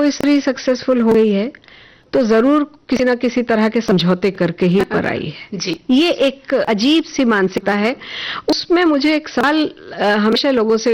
कोई स्त्री सक्सेसफुल हो गई है तो जरूर किसी ना किसी तरह के समझौते करके ही पर आई है जी। ये एक अजीब सी मानसिकता है। उसमें मुझे एक सवाल हमेशा लोगों से